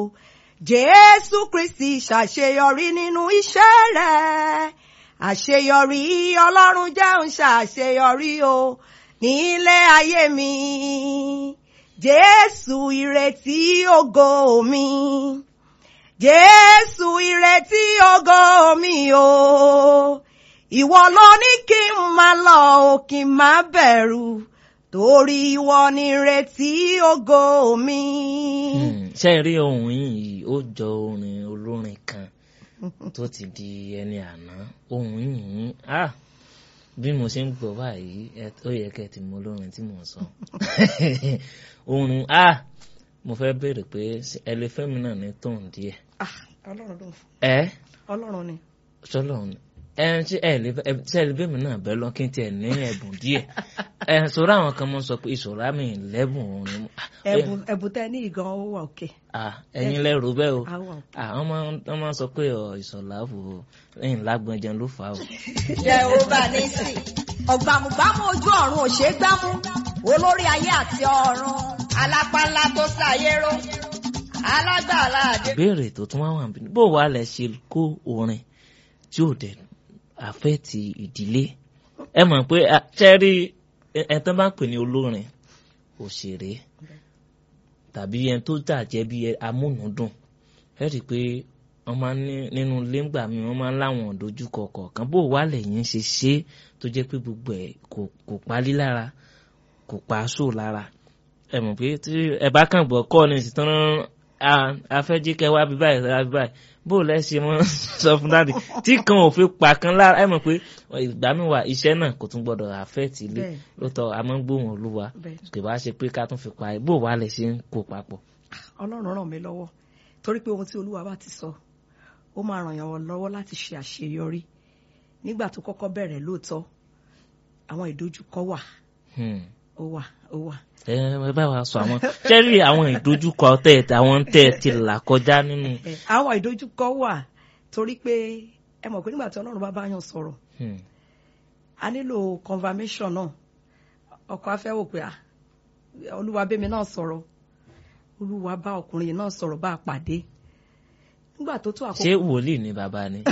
Jésù Kristi ṣàṣeyọrí nínú iṣẹ́ rẹ̀. Àṣeyọrí Ọlọ́run jẹun ṣàṣeyọrí o nílé ayé mi. Jésù ìrètí ògo mi. Jésù ìrètí ògo mi o. Ìwọ ló ní kí n máa lọ o kí n má bẹ̀rù. Torí ìwọ ni ìrètí ògo mi. Ṣé rí ohun yìí ó jọ orin olórin kan tó ti di ẹni àná. Ohun yìí bí mo ṣe ń gbọ́ báyìí ó yẹ kẹ́ ti mọ olórin tí mò ń sọ. Orin mo fẹ́ béèrè pé ẹlẹ́fẹ́mi náà ní tóun díẹ̀. Ọlọ́run ló ń fún. Ọlọ́run ni. Ṣọlọ́run ni. Ṣé ẹlẹ́fẹ́mi náà bẹ́ẹ̀ lọ kí n tiẹ̀ ní ẹ̀bùn díẹ̀. Sọ̀rọ̀ àwọn kan mọ́ sọ pé ìṣòro àmì lẹ́bùn orin. Ẹ̀bùn tẹ ní ìgan ó wà òkè. Ẹ̀yin lẹ́rù bẹ́ẹ̀ o. Wọ́n máa sọ pé ìṣọ̀lá fò ẹ̀yìn lágbọ̀njẹun ló fà á o. Jehova Nisi, ọ̀gbàmùgbàmù ojú ọ̀run ò ṣe é gbámú, olórí ayé àti ọ̀run, alápánlá tó ṣàyérò, alágbàlá àdé. Ìbéèrè tó tún wá wà níbí bó wàá lẹ ṣe kó orin tí ò dẹ̀ àfẹ́ ti ìdílé. Ẹ mọ̀ pé ṣẹ́rí ẹ̀tàn bá ń pè ní olórin òṣèré tàbí ẹni tó jàjẹ́ bí amúnúdùn ẹ rí i pé wọ́n máa ń ní nínú ilé ńgbà mi wọ́n máa ń láwọn ìdojúkọ kọ̀ọ̀kan bó wà lẹ́yìn ṣe ṣe tó jẹ́ pé gbogbo ẹ̀ kò palí lára kò pa aṣọ lára. Ẹ mọ̀ pé tí ẹ bá kàn gbọ́ kọ́ ni ìsìtàn afẹ́jíkẹ́ wá bí báyìí bó lẹ́sẹ̀ mọ́ sọ fún dáàdì tí kan ò fi pa kan lára. Ẹ mọ̀ pé ìgbà mi wà iṣẹ́ náà kò tún gbọ́dọ̀ àfẹ́ẹ̀tì ilé lóòótọ́ a máa ń gbóhùn Olúwa kò bá ṣe pé ká tún fi pa bó wà lẹ̀ ṣe ń kó papọ̀. Ọlọ́run ràn mí lọ́wọ́ torí pé ohun tí Olúwa bá ti sọ ó máa ràn yàn lọ́wọ́ láti ṣe àṣeyọrí. Nígbà tó kọ́kọ́ bẹ̀rẹ̀ lóòótọ́ àwọn ìdojúkọ wà ó wà. Ẹ bá wa sọ àwọn ṣẹ́rí àwọn ìdojúkọ àwọn ti là kọjá nínú. Àwọn ìdojúkọ wà torí pé ẹ mọ̀ pé nígbà tí Ọlọ́run bá yàn sọ̀rọ̀ a nílò confirmation náà. Ọkọ afẹ́ wò pé Olúwa bẹ́mi náà sọ̀rọ̀, Olúwa bá ọkùnrin náà sọ̀rọ̀ bá a pàdé. Nígbà tó tó àkókò. Ṣé wòlíì ni bàbá ni?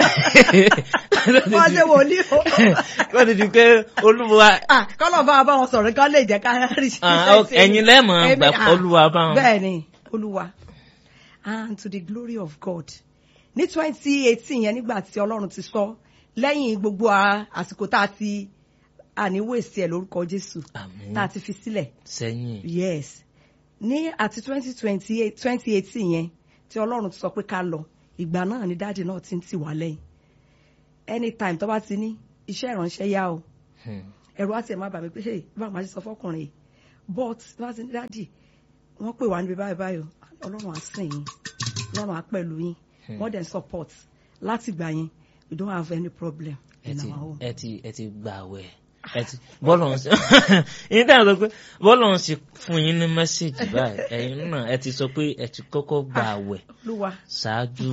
Wọ́n ṣe wòlíì o. Wọ́n ti di pé Olúwa. Kọ́lọ̀ bá wọn sọ̀rọ̀ kán lè jẹ́ ká rí sí. Ẹ̀yin lẹ́mọ̀ gbà Olúwa bá wọn. Bẹ́ẹ̀ni Olúwa and to the glory of God. Ní 2018 yẹn nígbà tí Ọlọ́run ti sọ lẹ́yìn gbogbo àsìkò tá a ti àníwèsí ẹ̀ lórúkọ Jésù tá a ti fi sílẹ̀. Sẹ́yìn. Yes. Ní àti 2018 yẹn tí Ọlọ́run ti sọ pé ká lọ ìgbà náà ni dáàdì náà ti ń tì wá lẹ́yìn. Anytime tó bá ti ní iṣẹ́ ìránṣẹ́ yá o ẹ̀rù àti ẹ̀ má bà mí pé ṣé bá máa ṣe sọ fọkùnrin yìí but bá ti ní dáàdì wọ́n pè wá níbi báyìí o Ọlọ́run á sìn yín Ọlọ́run á pẹ̀lú yín wọ́n dẹ̀ support láti gbà yín we don't have any problem in our home. ẹ ti gbà wẹ̀ bọ́ọ̀lù ń ṣe yín dáhùn sọ pé bọ́ọ̀lù ń ṣe fún yín ní mẹ́sẹ̀gì báyìí ẹ̀yin náà ẹ ti sọ pé ẹ ti kọ́kọ́ gbà wẹ̀ ṣáájú.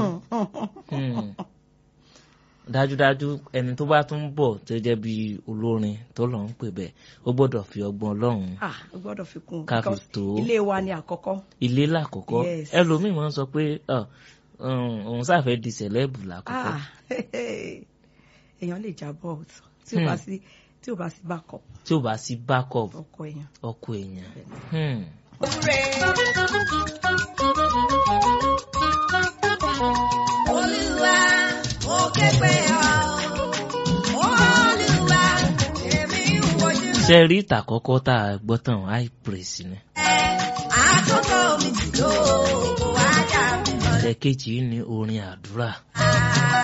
Dájúdájú ẹni tó bá tún bọ̀ tó jẹ́ bí olórin tó lọ ń pè bẹ́ẹ̀ ó gbọ́dọ̀ fi ọgbọ́n Ọlọ́run ó gbọ́dọ̀ fi kún ká fi tó ilé wa ni àkọ́kọ́. Ilé làkọ́kọ́ ẹlòmíì máa ń sọ pé òun sáfẹ́ di sẹ̀lẹ́bù làkọ́kọ́. Èèyàn lè jábọ̀ tí ò bá sí backup. Tí ò bá sí backup ọkọ èèyàn. Olúwa mo ké pè ọ́, Olúwa èmi ń wojú. Ṣé rí ìtàkọ́kọ́ tá a gbọ́ tán high praise ni. Àkókò mi ti tó, wá jà mí lọ. Ẹ̀kejì ni orin àdúrà.